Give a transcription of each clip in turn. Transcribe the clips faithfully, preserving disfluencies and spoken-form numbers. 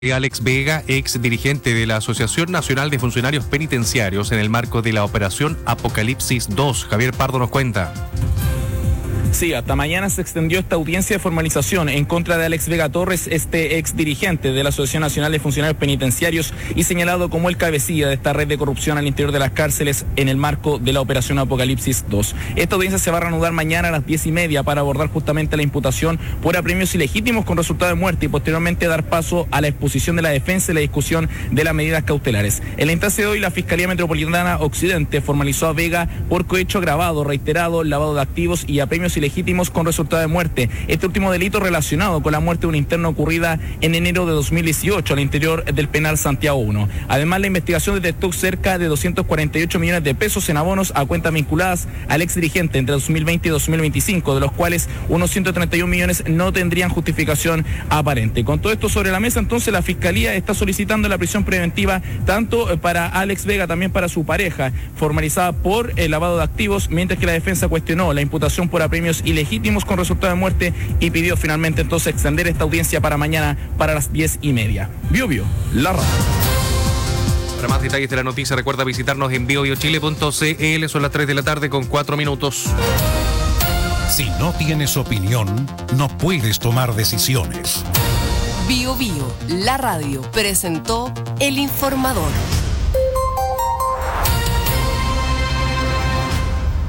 Alex Vega, ex dirigente de la Asociación Nacional de Funcionarios Penitenciarios en el marco de la operación Apocalipsis dos. Javier Pardo nos cuenta. Sí, hasta mañana se extendió esta audiencia de formalización en contra de Alex Vega Torres, este ex dirigente de la Asociación Nacional de Funcionarios Penitenciarios y señalado como el cabecilla de esta red de corrupción al interior de las cárceles en el marco de la operación Apocalipsis dos. Esta audiencia se va a reanudar mañana a las diez y media para abordar justamente la imputación por apremios ilegítimos con resultado de muerte y posteriormente dar paso a la exposición de la defensa y la discusión de las medidas cautelares. En la instancia de hoy, la Fiscalía Metropolitana Occidente formalizó a Vega por cohecho agravado, reiterado, lavado de activos y apremios ilegítimos con resultado de muerte. Este último delito relacionado con la muerte de un interno ocurrida en enero de dos mil dieciocho al interior del penal Santiago uno. Además, la investigación detectó cerca de doscientos cuarenta y ocho millones de pesos en abonos a cuentas vinculadas al ex dirigente entre dos mil veinte y dos mil veinticinco, de los cuales unos ciento treinta y un millones no tendrían justificación aparente. Con todo esto sobre la mesa, entonces la Fiscalía está solicitando la prisión preventiva tanto para Alex Vega, también para su pareja, formalizada por el lavado de activos, mientras que la defensa cuestionó la imputación por apremios ilegítimos con resultado de muerte y pidió finalmente entonces extender esta audiencia para mañana para las diez y media. Bio Bio, la radio. Para más detalles de la noticia, recuerda visitarnos en bio bio chile punto c l. Son las tres de la tarde con cuatro minutos. Si no tienes opinión, no puedes tomar decisiones. Bio Bio, la radio, presentó El Informador.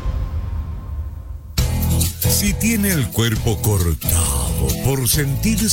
Si tiene el cuerpo cortado por sentir